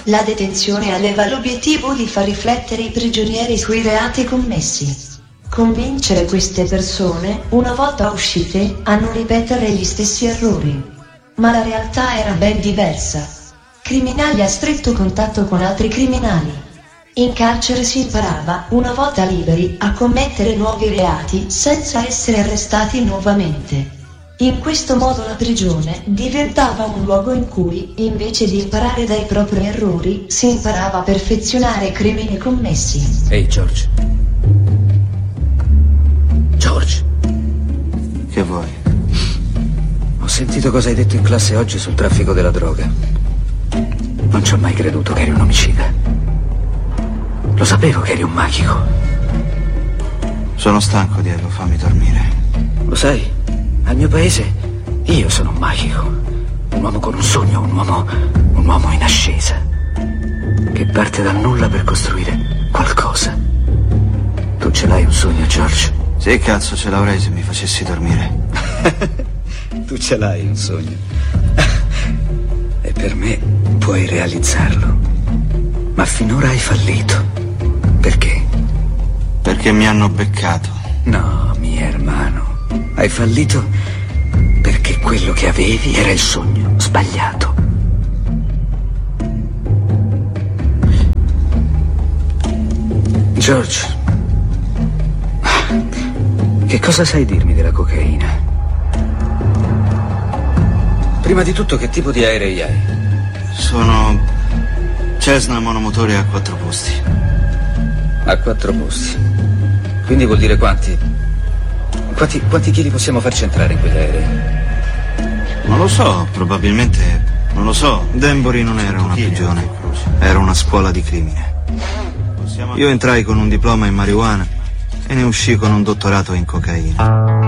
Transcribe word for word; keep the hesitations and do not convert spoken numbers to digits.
La detenzione aveva l'obiettivo di far riflettere i prigionieri sui reati commessi. Convincere queste persone, una volta uscite, a non ripetere gli stessi errori. Ma la realtà era ben diversa. Criminali a stretto contatto con altri criminali. In carcere si imparava, una volta liberi, a commettere nuovi reati senza essere arrestati nuovamente. In questo modo la prigione diventava un luogo in cui, invece di imparare dai propri errori, si imparava a perfezionare i crimini commessi. Ehi, hey, George. George. Che vuoi? Ho sentito cosa hai detto in classe oggi sul traffico della droga. Non ci ho mai creduto che eri un omicida. Lo sapevo che eri un magico. Sono stanco, Diego, fammi dormire. Lo sai, al mio paese io sono un magico. Un uomo con un sogno, un uomo, un uomo in ascesa. Che parte dal nulla per costruire qualcosa. Tu ce l'hai un sogno, George? Sì, cazzo, ce l'avrei se mi facessi dormire. Tu ce l'hai un sogno. E per me puoi realizzarlo. Ma finora hai fallito. Perché? Perché mi hanno beccato. No, mio hermano. Hai fallito perché quello che avevi era il sogno sbagliato. George, che cosa sai dirmi della cocaina? Prima di tutto, che tipo di aerei hai? Sono Cessna monomotori a quattro posti. A quattro posti. Quindi vuol dire quanti? Quanti, quanti chili possiamo farci entrare in quegli aerei? Non lo so, probabilmente. Non lo so. Danbury non era una prigione, era una scuola di crimine. Io entrai con un diploma in marijuana e ne uscì con un dottorato in cocaina.